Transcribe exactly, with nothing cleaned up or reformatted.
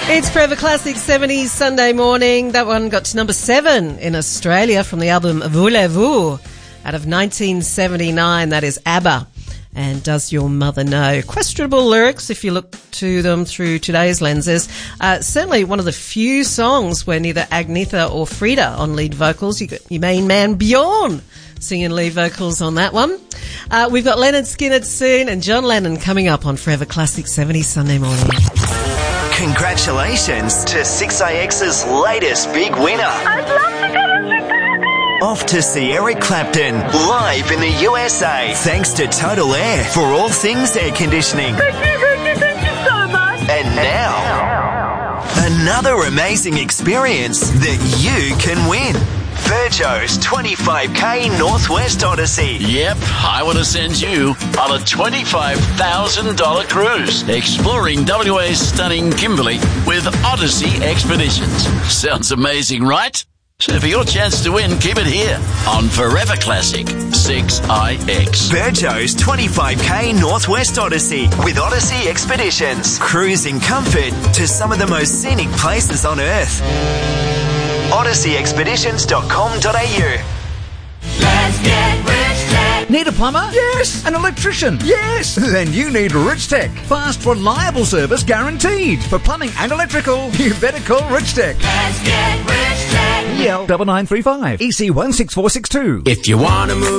It's Forever Classic seventies Sunday morning. That one got to number seven in Australia from the album Voulez-Vous out of nineteen seventy-nine. That is ABBA. And Does Your Mother Know? Questionable lyrics if you look to them through today's lenses. Uh, certainly one of the few songs where neither Agnetha or Frida on lead vocals. You got your main man Bjorn singing lead vocals on that one. Uh, we've got Leonard Skinner soon and John Lennon coming up on Forever Classic seventies Sunday morning. Congratulations to six A X's latest big winner. I'd love to go to Chicago. Off to see Eric Clapton live in the U S A. Thanks to Total Air for all things air conditioning. Thank you, thank you, thank you so much. And now, another amazing experience that you can win. Virgo's twenty-five K Northwest Odyssey. Yep, I want to send you on a twenty-five thousand dollars cruise, exploring W A's stunning Kimberley with Odyssey Expeditions. Sounds amazing, right? So for your chance to win, keep it here on Forever Classic six I X. Virgo's twenty-five K Northwest Odyssey with Odyssey Expeditions. Cruise in comfort to some of the most scenic places on Earth. odyssey expeditions dot com dot a u. Let's get Rich Tech. Need a plumber? Yes. An electrician? Yes. Then you need Rich Tech. Fast, reliable service guaranteed. For plumbing and electrical, you better call Rich Tech. Let's get Rich Tech. E L nine nine three five. E C one six four six two. If you want to move